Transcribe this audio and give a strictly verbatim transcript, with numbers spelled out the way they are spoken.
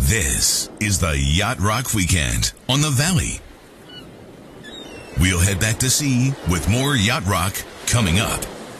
This is the Yacht Rock Weekend on the Valley. We'll head back to sea with more Yacht Rock coming up.